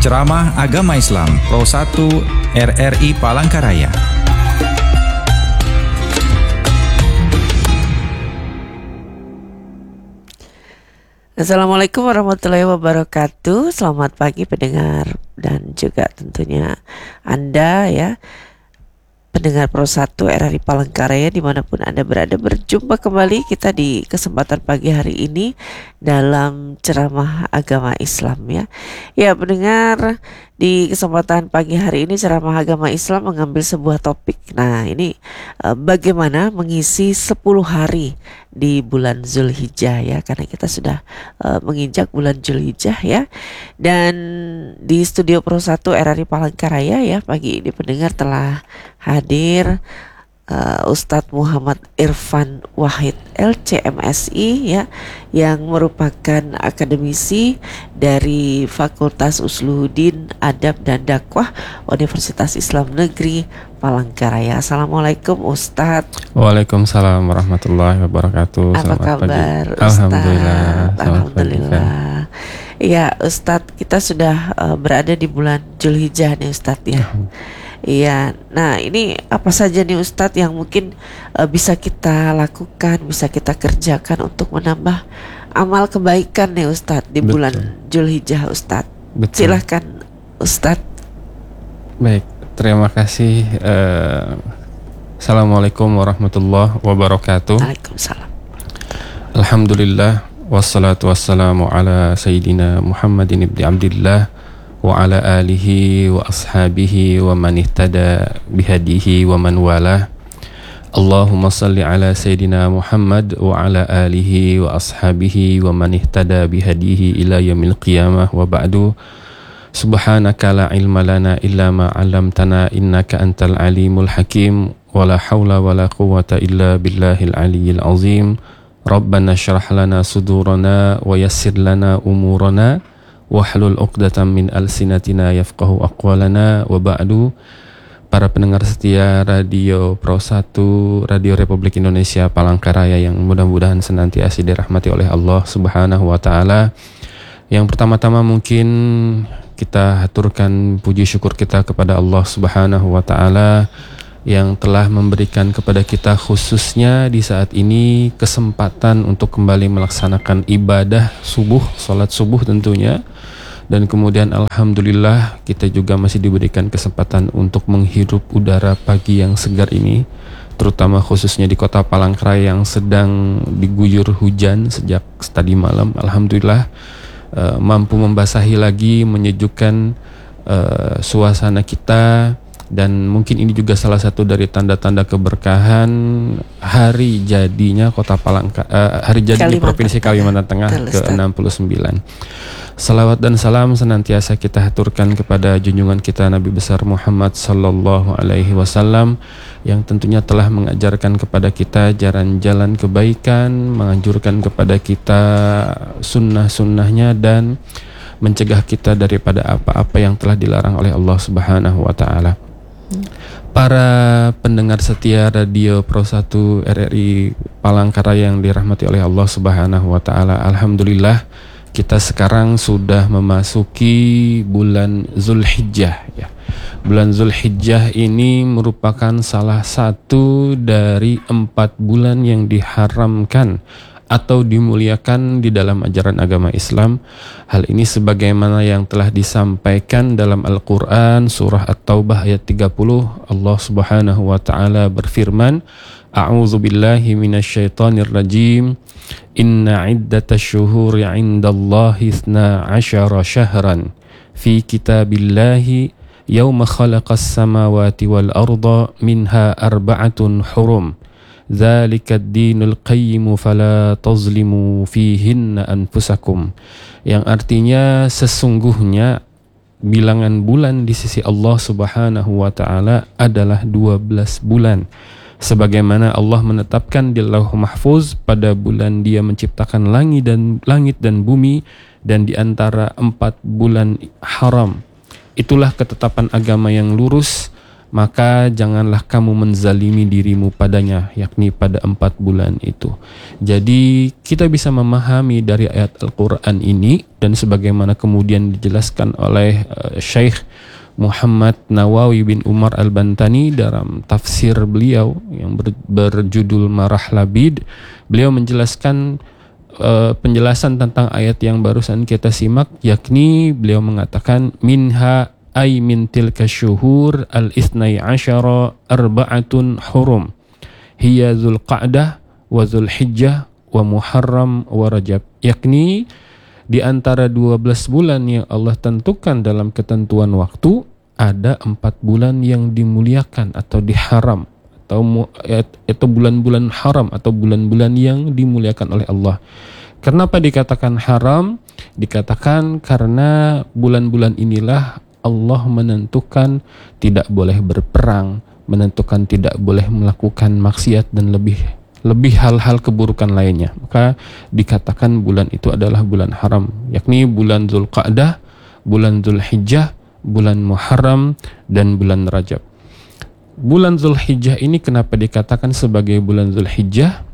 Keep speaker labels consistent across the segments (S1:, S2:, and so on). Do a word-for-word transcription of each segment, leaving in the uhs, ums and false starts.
S1: Ceramah Agama Islam Pro satu R R I Palangkaraya.
S2: Assalamualaikum warahmatullahi wabarakatuh. Selamat pagi pendengar dan juga tentunya Anda ya, pendengar Pro satu R R I Palangkaraya dimanapun Anda berada. Berjumpa kembali kita di kesempatan pagi hari ini dalam ceramah agama Islam ya. Ya pendengar, di kesempatan pagi hari ini ceramah agama Islam mengambil sebuah topik. Nah ini eh, bagaimana mengisi sepuluh hari di bulan Zulhijjah ya, karena kita sudah uh, menginjak bulan Zulhijjah ya. Dan di studio Pro satu R R I Palangkaraya ya, pagi ini pendengar telah hadir uh, Ustadz Muhammad Irfan Wahid L C M S I ya, yang merupakan akademisi dari Fakultas Usluhuddin Adab dan Dakwah Universitas Islam Negeri Palangkaraya. Assalamualaikum Ustadz.
S3: Waalaikumsalam warahmatullahi wabarakatuh.
S2: Apa
S3: Selamat
S2: kabar
S3: pagi.
S2: Ustadz?
S3: Alhamdulillah.
S2: Alhamdulillah. Iya Ustadz, kita sudah uh, berada di bulan Zulhijjah nih Ustadz ya. Iya, nah ini apa saja nih Ustadz yang mungkin uh, bisa kita lakukan, bisa kita kerjakan untuk menambah amal kebaikan nih Ustadz di
S3: Betul.
S2: bulan Zulhijjah Ustadz.
S3: Betul.
S2: Silahkan Ustadz.
S3: Baik, terima kasih. Uh, Assalamualaikum warahmatullahi wabarakatuh.
S2: Waalaikumsalam.
S3: Alhamdulillah, wassalatu wassalamu ala Sayyidina Muhammadin ibni Abdillah wa ala alihi wa ashabihi wa man ihtada bihadihi wa man walah. Allahumma salli ala Sayyidina Muhammad wa ala alihi wa ashabihi wa man ihtada bihadihi ila yaumil qiyamah wa ba'du. Subhanaka la ilma lana illa ma 'allamtana innaka antal alimul hakim wa la hawla wa la quwwata illa billahil aliyyil azim. Rabbana syrah lana sudurana wa yassir lana umurana wahlul 'uqdatam min alsinatina yafqahu aqwalana wa ba'du. Para pendengar setia Radio Pro satu, Radio Republik Indonesia Palangkaraya yang mudah-mudahan senantiasa dirahmati oleh Allah Subhanahu wa taala. Yang pertama-tama mungkin kita haturkan puji syukur kita kepada Allah Subhanahu wa taala yang telah memberikan kepada kita khususnya di saat ini kesempatan untuk kembali melaksanakan ibadah subuh, salat subuh tentunya. Dan kemudian alhamdulillah kita juga masih diberikan kesempatan untuk menghirup udara pagi yang segar ini, terutama khususnya di kota Palangkaraya yang sedang diguyur hujan sejak tadi malam. Alhamdulillah uh, mampu membasahi lagi, menyejukkan uh, suasana kita. Dan mungkin ini juga salah satu dari tanda-tanda keberkahan hari jadinya kota Palangka, uh, hari jadi di Provinsi Kalimantan Tengah ke enam puluh sembilan. Salawat dan salam senantiasa kita haturkan kepada junjungan kita Nabi besar Muhammad sallallahu alaihi wasallam yang tentunya telah mengajarkan kepada kita jalan-jalan kebaikan, menganjurkan kepada kita sunnah-sunnahnya dan mencegah kita daripada apa-apa yang telah dilarang oleh Allah Subhanahu wa taala. Para pendengar setia Radio Pro satu R R I Palangkaraya yang dirahmati oleh Allah Subhanahu wa taala, alhamdulillah kita sekarang sudah memasuki bulan Zulhijjah ya. Bulan Zulhijjah ini merupakan salah satu dari empat bulan yang diharamkan atau dimuliakan di dalam ajaran agama Islam. Hal ini sebagaimana yang telah disampaikan dalam Al-Quran surah At-Taubah ayat tiga puluh. Allah Subhanahu wa ta'ala berfirman, A'udzu billahi minasyaitonir rajim. Inna iddatash syuhuri 'indallahi itsna 'asyara syahran fi kitabillahi yauma khalaqas samawati wal arda minha arba'atun hurum. Dzalika ad-dinul qayyim fala tazlimu fihinna anfusakum. Yang artinya sesungguhnya bilangan bulan di sisi Allah Subhanahu wa taala adalah dua belas bulan. Sebagaimana Allah menetapkan di Lauh Mahfuz pada bulan Dia menciptakan langit dan langit dan bumi, dan di antara empat bulan haram. Itulah ketetapan agama yang lurus maka janganlah kamu menzalimi dirimu padanya, yakni pada empat bulan itu. Jadi kita bisa memahami dari ayat Al-Quran ini, dan sebagaimana kemudian dijelaskan oleh uh, Syekh Muhammad Nawawi bin Umar Al-Bantani dalam tafsir beliau yang ber, berjudul Marah Labid. Beliau menjelaskan uh, penjelasan tentang ayat yang barusan kita simak, yakni beliau mengatakan minha ay min tilka syuhur al-ithnai asyara arba'atun hurum hiya Dzulqa'dah wa Dzulhijjah wa Muharram wa Rajab, yakni di antara dua belas bulan yang Allah tentukan dalam ketentuan waktu ada empat bulan yang dimuliakan atau diharam, atau itu bulan-bulan haram atau bulan-bulan yang dimuliakan oleh Allah. Kenapa dikatakan haram? Dikatakan karena bulan-bulan inilah Allah menentukan tidak boleh berperang, menentukan tidak boleh melakukan maksiat dan lebih lebih hal-hal keburukan lainnya. Maka dikatakan bulan itu adalah bulan haram, yakni bulan Dzulqa'dah, bulan Dzulhijjah, bulan Muharram, dan bulan Rajab. Bulan Dzulhijjah ini kenapa dikatakan sebagai bulan Dzulhijjah?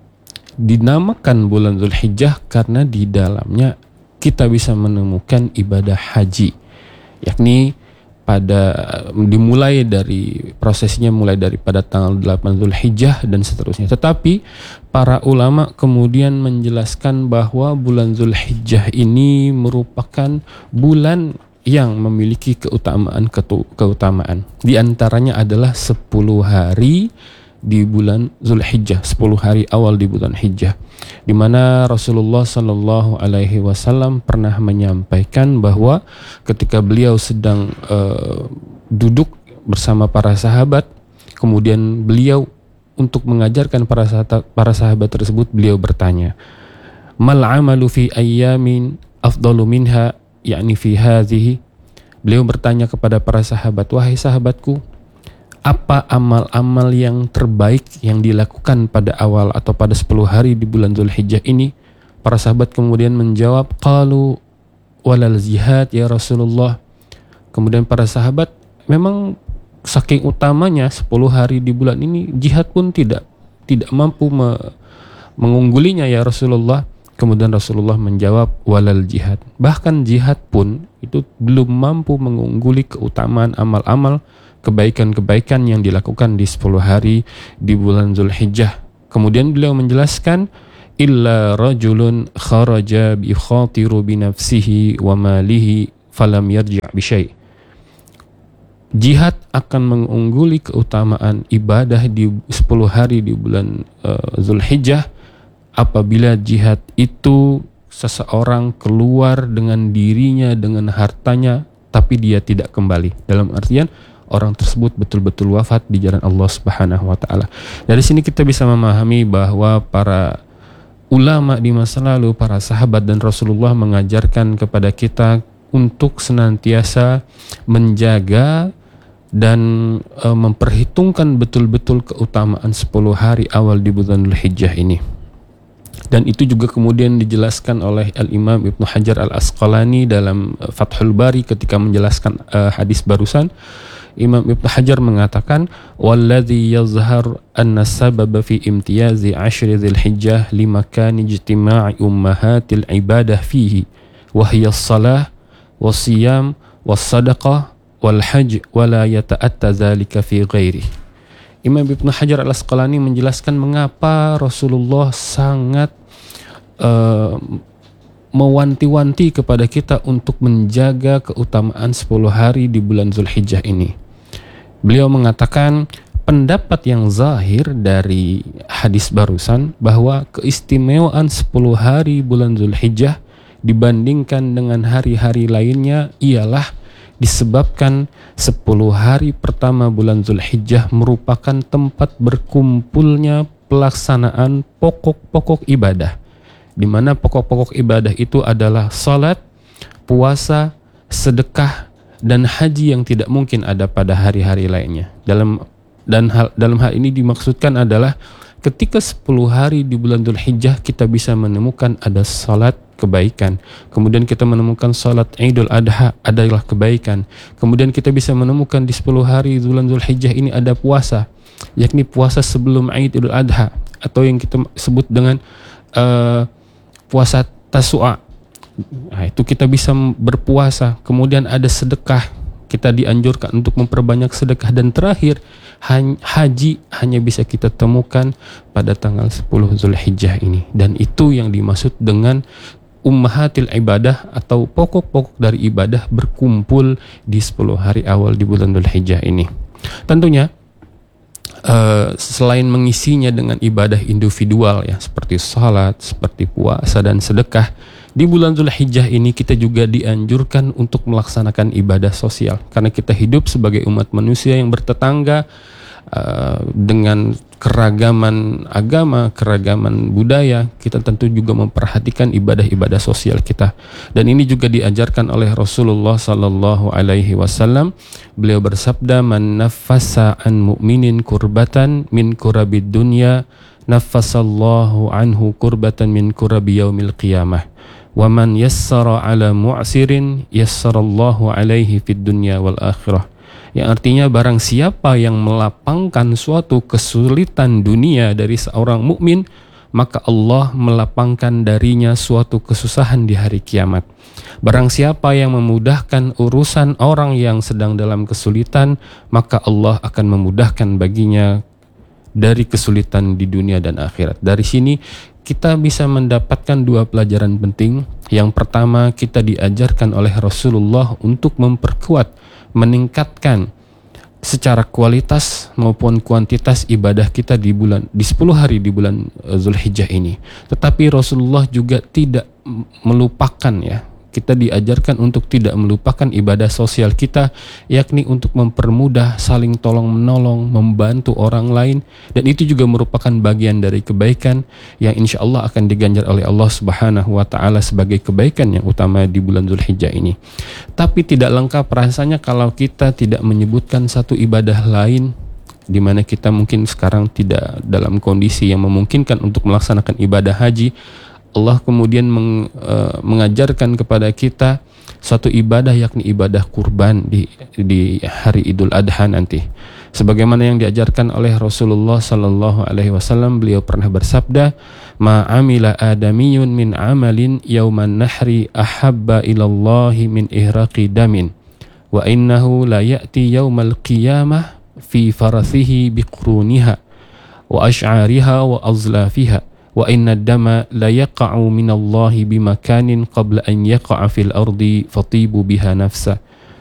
S3: Dinamakan bulan Dzulhijjah karena di dalamnya kita bisa menemukan ibadah haji, yakni pada dimulai dari prosesnya mulai daripada tanggal delapan Dzulhijjah dan seterusnya. Tetapi para ulama kemudian menjelaskan bahwa bulan Dzulhijjah ini merupakan bulan yang memiliki keutamaan keutamaan. Di antaranya adalah sepuluh hari di bulan Dzulhijjah, sepuluh hari awal di bulan Hijjah, di mana Rasulullah Shallallahu Alaihi Wasallam pernah menyampaikan bahwa ketika beliau sedang uh, duduk bersama para sahabat, kemudian beliau untuk mengajarkan para sahabat, para sahabat tersebut, beliau bertanya, mal amalu fi ayyamin afdalu minha, yakni fi hadhihi. Beliau bertanya kepada para sahabat, wahai sahabatku, apa amal-amal yang terbaik yang dilakukan pada awal atau pada sepuluh hari di bulan Dzulhijjah ini? Para sahabat kemudian menjawab, qalu walal jihad ya Rasulullah. Kemudian para sahabat, memang saking utamanya sepuluh hari di bulan ini, jihad pun tidak tidak mampu me, mengunggulinya ya Rasulullah. Kemudian Rasulullah menjawab, walal jihad. Bahkan jihad pun itu belum mampu mengungguli keutamaan amal-amal kebaikan-kebaikan yang dilakukan di sepuluh hari di bulan Dzulhijjah. Kemudian beliau menjelaskan, illa rajulun kharaja bi khatiru bi nafsihi wa malihi falam yarji' bi syai'. Jihad akan mengungguli keutamaan ibadah di sepuluh hari di bulan uh, Dzulhijjah apabila jihad itu seseorang keluar dengan dirinya, dengan hartanya, tapi dia tidak kembali. Dalam artian orang tersebut betul-betul wafat di jalan Allah Subhanahu wa taala. Dari sini kita bisa memahami bahwa para ulama di masa lalu, para sahabat dan Rasulullah mengajarkan kepada kita untuk senantiasa menjaga dan e, memperhitungkan betul-betul keutamaan sepuluh hari awal di bulan Dzulhijjah ini. Dan itu juga kemudian dijelaskan oleh Al-Imam Ibnu Hajar Al-Asqalani dalam Fathul Bari ketika menjelaskan uh, hadis barusan. Imam Ibnu Hajar mengatakan, walladzi yazhar anna sababa fi imtiyazi ashri Dzulhijjah limakani ijtima'i ummahatil ibadah fihi wa hiya as-salah was-siyam was-sadaqah wal hajj wa la yata'atta dzalika fi ghairihi. Imam Ibnu Hajar Al-Asqalani menjelaskan mengapa Rasulullah sangat uh, mewanti-wanti kepada kita untuk menjaga keutamaan sepuluh hari di bulan Dzulhijjah ini. Beliau mengatakan pendapat yang zahir dari hadis barusan bahwa keistimewaan sepuluh hari bulan Dzulhijjah dibandingkan dengan hari-hari lainnya ialah disebabkan sepuluh hari pertama bulan Dzulhijjah merupakan tempat berkumpulnya pelaksanaan pokok-pokok ibadah, di mana pokok-pokok ibadah itu adalah salat, puasa, sedekah, dan haji yang tidak mungkin ada pada hari-hari lainnya. Dalam dan hal, dalam hal ini dimaksudkan adalah ketika sepuluh hari di bulan Dzulhijjah kita bisa menemukan ada salat, kebaikan. Kemudian kita menemukan salat Idul Adha adalah kebaikan. Kemudian kita bisa menemukan di sepuluh hari bulan Zulhijjah ini ada puasa, yakni puasa sebelum Idul Adha atau yang kita sebut dengan uh, puasa Tasu'a. Nah, itu kita bisa berpuasa. Kemudian ada sedekah, kita dianjurkan untuk memperbanyak sedekah. Dan terakhir, haji hanya bisa kita temukan pada tanggal sepuluh Zulhijjah ini. Dan itu yang dimaksud dengan ummahatil ibadah atau pokok-pokok dari ibadah berkumpul di sepuluh hari awal di bulan Zulhijjah ini. Tentunya Uh, selain mengisinya dengan ibadah individual ya, seperti salat, seperti puasa dan sedekah, di bulan Zulhijjah ini kita juga dianjurkan untuk melaksanakan ibadah sosial, karena kita hidup sebagai umat manusia yang bertetangga uh, dengan keragaman agama, keragaman budaya. Kita tentu juga memperhatikan ibadah-ibadah sosial kita, dan ini juga diajarkan oleh Rasulullah sallallahu alaihi wasallam. Beliau bersabda, "Man naffasa an mu'minin kurbatan min kurabid dunya, naffasallahu anhu kurbatan min kurabi yaumil qiyamah. Wa man yassara ala mu'sirin yassarallahu alaihi fid dunya wal akhirah." Yang artinya, barang siapa yang melapangkan suatu kesulitan dunia dari seorang mukmin, maka Allah melapangkan darinya suatu kesusahan di hari kiamat. Barang siapa yang memudahkan urusan orang yang sedang dalam kesulitan, maka Allah akan memudahkan baginya dari kesulitan di dunia dan akhirat. Dari sini kita bisa mendapatkan dua pelajaran penting. Yang pertama, kita diajarkan oleh Rasulullah untuk memperkuat, meningkatkan secara kualitas maupun kuantitas ibadah kita di bulan di sepuluh hari di bulan Zulhijjah ini. Tetapi Rasulullah juga tidak melupakan ya. Kita diajarkan untuk tidak melupakan ibadah sosial kita, yakni untuk mempermudah, saling tolong menolong, membantu orang lain, dan itu juga merupakan bagian dari kebaikan yang insya Allah akan diganjar oleh Allah Subhanahu wa Ta'ala sebagai kebaikan yang utama di bulan Zulhijjah ini. Tapi tidak lengkap rasanya kalau kita tidak menyebutkan satu ibadah lain, di mana kita mungkin sekarang tidak dalam kondisi yang memungkinkan untuk melaksanakan ibadah haji. Allah kemudian meng, uh, mengajarkan kepada kita suatu ibadah, yakni ibadah kurban di di hari Idul Adha nanti. Sebagaimana yang diajarkan oleh Rasulullah sallallahu alaihi wasallam, beliau pernah bersabda, "Ma amila adamiyun min amalin yauman nahri ahabba ilallahi min ihraqi damin, wa innahu la ya'ti yaumal qiyamah fi farathihi biqruniha wa ash'ariha wa azlafiha. Wa inna dama la yaqa'u minallahi bimakanin qabla an yaqa'a fil ardi fatibu biha nafsa